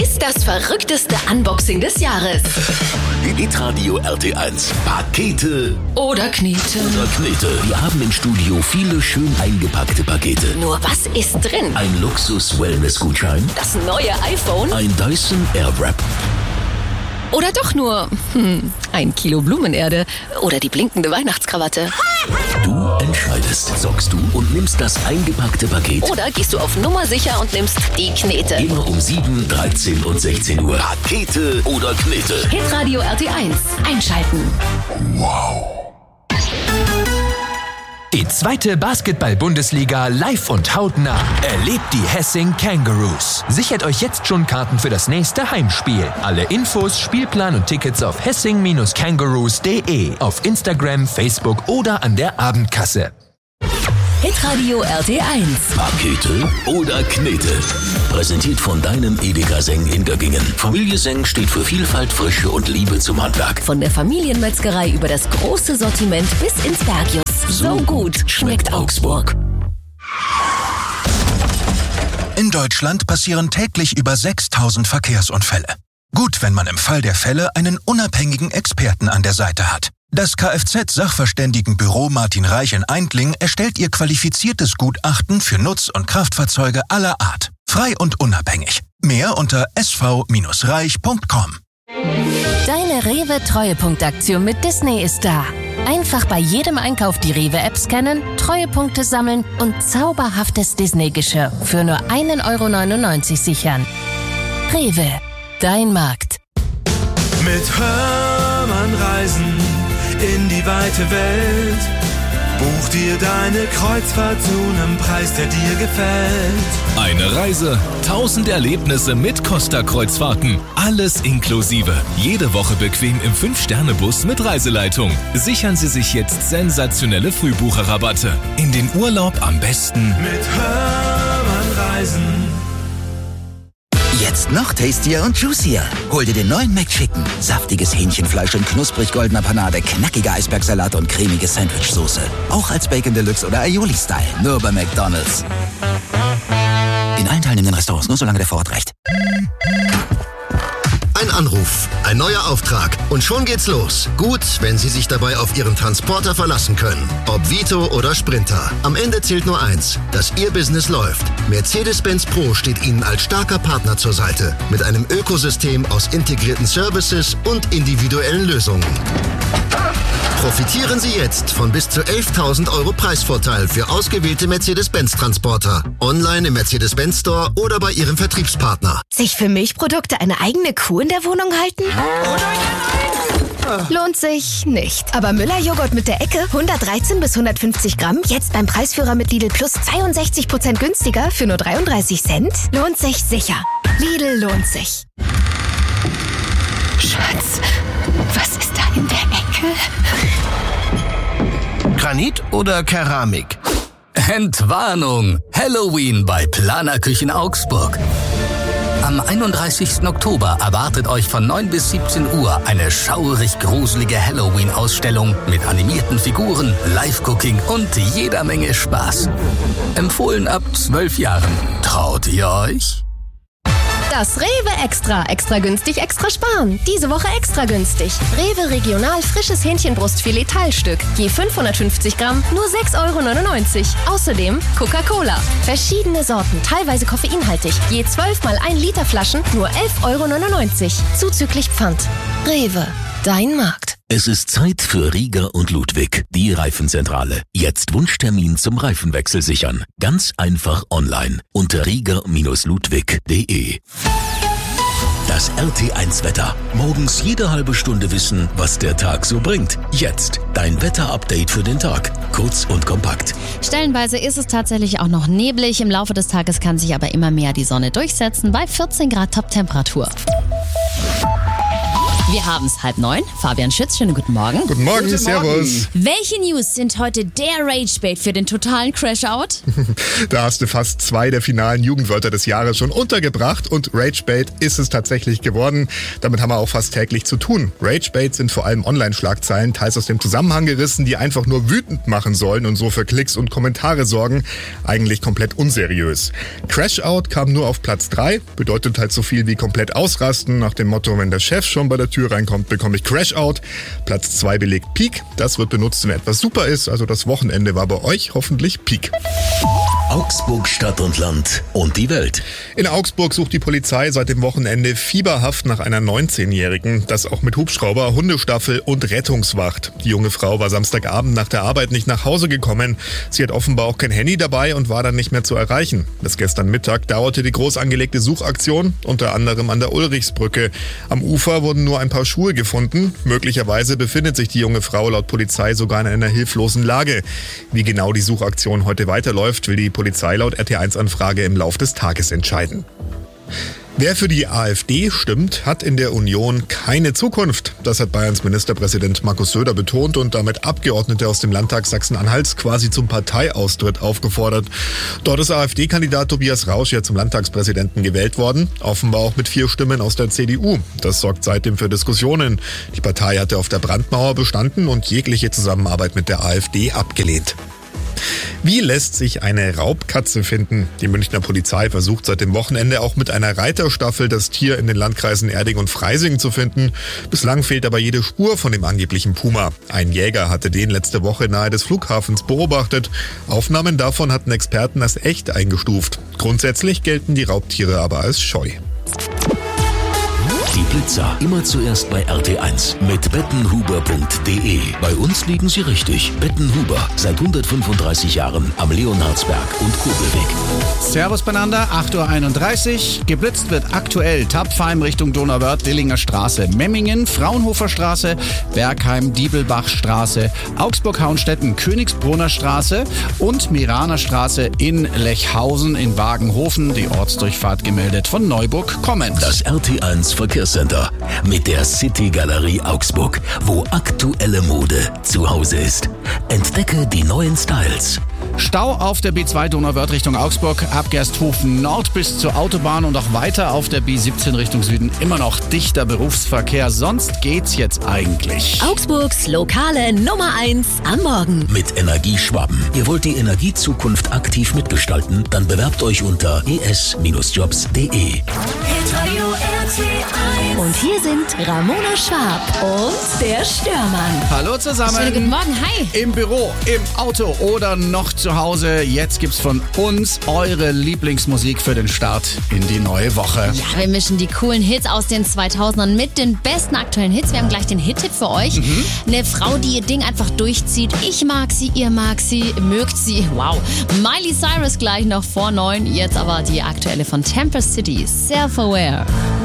ist das verrückteste Unboxing des Jahres. Hitradio RT1. Pakete Oder Knete. Wir haben im Studio viele schön eingepackte Pakete. Nur was ist drin? Ein Luxus-Wellness-Gutschein. Das neue iPhone. Ein Dyson Airwrap. Oder doch nur 1 Kilo Blumenerde. Oder die blinkende Weihnachtskrawatte. Du entscheidest. Zockst du und nimmst das eingepackte Paket. Oder gehst du auf Nummer sicher und nimmst die Knete. Immer um 7, 13 und 16 Uhr. Pakete oder Knete. Hitradio RT1. Einschalten. Wow. Die zweite Basketball-Bundesliga live und hautnah. Erlebt die Hessing Kangaroos. Sichert euch jetzt schon Karten für das nächste Heimspiel. Alle Infos, Spielplan und Tickets auf hessing-kangaroos.de, auf Instagram, Facebook oder an der Abendkasse. Hitradio RT1. Pakete oder Knete. Präsentiert von deinem Edeka Seng in Göggingen. Familie Seng steht für Vielfalt, Frische und Liebe zum Handwerk. Von der Familienmetzgerei über das große Sortiment bis ins Bergius. So gut schmeckt Augsburg. In Deutschland passieren täglich über 6000 Verkehrsunfälle. Gut, wenn man im Fall der Fälle einen unabhängigen Experten an der Seite hat. Das Kfz-Sachverständigenbüro Martin Reich in Eindling erstellt ihr qualifiziertes Gutachten für Nutz- und Kraftfahrzeuge aller Art. Frei und unabhängig. Mehr unter sv-reich.com. Deine Rewe-Treuepunktaktion mit Disney ist da. Einfach bei jedem Einkauf die Rewe-App scannen, Treuepunkte sammeln und zauberhaftes Disney-Geschirr für nur 1,99 € sichern. Rewe, dein Markt. Mit Hörmann reisen in die weite Welt. Buch dir deine Kreuzfahrt zu einem Preis, der dir gefällt. Eine Reise, 1000 Erlebnisse mit Costa-Kreuzfahrten. Alles inklusive. Jede Woche bequem im 5-Sterne-Bus mit Reiseleitung. Sichern Sie sich jetzt sensationelle Frühbucherrabatte. In den Urlaub am besten mit Hörmann reisen. Jetzt noch tastier und juicier. Hol dir den neuen McChicken. Saftiges Hähnchenfleisch in knusprig goldener Panade, knackiger Eisbergsalat und cremige Sandwichsoße. Auch als Bacon Deluxe oder Aioli-Style. Nur bei McDonald's. In allen teilnehmenden Restaurants, nur solange der Vorrat reicht. Ein Anruf, ein neuer Auftrag und schon geht's los. Gut, wenn Sie sich dabei auf Ihren Transporter verlassen können. Ob Vito oder Sprinter. Am Ende zählt nur eins, dass Ihr Business läuft. Mercedes-Benz Pro steht Ihnen als starker Partner zur Seite. Mit einem Ökosystem aus integrierten Services und individuellen Lösungen. Profitieren Sie jetzt von bis zu 11.000 € Preisvorteil für ausgewählte Mercedes-Benz-Transporter. Online im Mercedes-Benz Store oder bei Ihrem Vertriebspartner. Sich für Milchprodukte eine eigene Kuh in der Wohnung halten? Lohnt sich nicht. Aber Müller-Joghurt mit der Ecke, 113 bis 150 Gramm, jetzt beim Preisführer mit Lidl Plus 62% günstiger für nur 33 Cent? Lohnt sich sicher. Lidl lohnt sich. Schatz, was ist da in der Ecke? Granit oder Keramik? Entwarnung! Halloween bei Planer Küchen Augsburg. Am 31. Oktober erwartet euch von 9 bis 17 Uhr eine schaurig gruselige Halloween-Ausstellung mit animierten Figuren, Live-Cooking und jeder Menge Spaß. Empfohlen ab 12 Jahren. Traut ihr euch? Das Rewe Extra. Extra günstig, extra sparen. Diese Woche extra günstig. Rewe Regional frisches Hähnchenbrustfilet Teilstück. Je 550 Gramm, nur 6,99 €. Außerdem Coca-Cola. Verschiedene Sorten, teilweise koffeinhaltig. Je 12 mal 1 Liter Flaschen, nur 11,99 €. Zuzüglich Pfand. Rewe, dein Markt. Es ist Zeit für Rieger und Ludwig, die Reifenzentrale. Jetzt Wunschtermin zum Reifenwechsel sichern. Ganz einfach online unter rieger-ludwig.de. Das RT1-Wetter. Morgens jede halbe Stunde wissen, was der Tag so bringt. Jetzt dein Wetterupdate für den Tag. Kurz und kompakt. Stellenweise ist es tatsächlich auch noch neblig. Im Laufe des Tages kann sich aber immer mehr die Sonne durchsetzen bei 14 Grad Top-Temperatur. Wir haben es 8:30. Fabian Schütz, schönen guten Morgen. Guten Morgen, servus. Welche News sind heute der Rage-Bait für den totalen Crash-Out? Da hast du fast 2 der finalen Jugendwörter des Jahres schon untergebracht und Rage-Bait ist es tatsächlich geworden. Damit haben wir auch fast täglich zu tun. Rage-Bait sind vor allem Online-Schlagzeilen, teils aus dem Zusammenhang gerissen, die einfach nur wütend machen sollen und so für Klicks und Kommentare sorgen. Eigentlich komplett unseriös. Crash-Out kam nur auf Platz 3, bedeutet halt so viel wie komplett ausrasten, nach dem Motto, wenn der Chef schon bei der Tür reinkommt, bekomme ich Crash-Out. Platz 2 belegt Peak. Das wird benutzt, wenn etwas super ist. Also das Wochenende war bei euch hoffentlich Peak. Augsburg Stadt und Land und die Welt. In Augsburg sucht die Polizei seit dem Wochenende fieberhaft nach einer 19-Jährigen. Das auch mit Hubschrauber, Hundestaffel und Rettungswacht. Die junge Frau war Samstagabend nach der Arbeit nicht nach Hause gekommen. Sie hat offenbar auch kein Handy dabei und war dann nicht mehr zu erreichen. Bis gestern Mittag dauerte die groß angelegte Suchaktion, unter anderem an der Ulrichsbrücke. Am Ufer wurden nur ein paar Schuhe gefunden. Möglicherweise befindet sich die junge Frau laut Polizei sogar in einer hilflosen Lage. Wie genau die Suchaktion heute weiterläuft, will die Polizei laut RT1-Anfrage im Lauf des Tages entscheiden. Wer für die AfD stimmt, hat in der Union keine Zukunft. Das hat Bayerns Ministerpräsident Markus Söder betont und damit Abgeordnete aus dem Landtag Sachsen-Anhalts quasi zum Parteiaustritt aufgefordert. Dort ist AfD-Kandidat Tobias Rausch ja zum Landtagspräsidenten gewählt worden, offenbar auch mit 4 Stimmen aus der CDU. Das sorgt seitdem für Diskussionen. Die Partei hatte auf der Brandmauer bestanden und jegliche Zusammenarbeit mit der AfD abgelehnt. Wie lässt sich eine Raubkatze finden? Die Münchner Polizei versucht seit dem Wochenende auch mit einer Reiterstaffel das Tier in den Landkreisen Erding und Freising zu finden. Bislang fehlt aber jede Spur von dem angeblichen Puma. Ein Jäger hatte den letzte Woche nahe des Flughafens beobachtet. Aufnahmen davon hatten Experten als echt eingestuft. Grundsätzlich gelten die Raubtiere aber als scheu. Die Blitzer immer zuerst bei RT1 mit bettenhuber.de. Bei uns liegen sie richtig. Bettenhuber, seit 135 Jahren am Leonhardsberg und Kobelweg. Servus beieinander, 8:31 Uhr. Geblitzt wird aktuell Tapfheim Richtung Donauwörth, Dillinger Straße, Memmingen, Fraunhofer Straße, Bergheim, Diebelbach-Straße, Augsburg-Hauenstetten, Königsbrunner Straße und Miraner Straße in Lechhausen in Wagenhofen. Die Ortsdurchfahrt gemeldet von Neuburg kommend. Das RT1 Verkehrscenter mit der City Galerie Augsburg, wo aktuelle Mode zu Hause ist. Entdecke die neuen Styles. Stau auf der B2 Donauwörth Richtung Augsburg, ab Gersthofen Nord bis zur Autobahn und auch weiter auf der B17 Richtung Süden. Immer noch dichter Berufsverkehr, sonst geht's jetzt eigentlich. Augsburgs lokale Nummer 1 am Morgen. Mit Energieschwaben. Ihr wollt die Energiezukunft aktiv mitgestalten? Dann bewerbt euch unter es-jobs.de. Und hier sind Ramona Schwab und der Störmann. Hallo zusammen. Schönen guten Morgen, hi. Im Büro, im Auto oder noch zu Hause. Jetzt gibt's von uns eure Lieblingsmusik für den Start in die neue Woche. Ja, wir mischen die coolen Hits aus den 2000ern mit den besten aktuellen Hits. Wir haben gleich den Hit-Tipp für euch. Eine Frau, die ihr Ding einfach durchzieht. Ich mag sie, ihr mag sie, mögt sie. Wow. Miley Cyrus gleich noch vor 9. Jetzt aber die aktuelle von Tempest City, Self-Aware.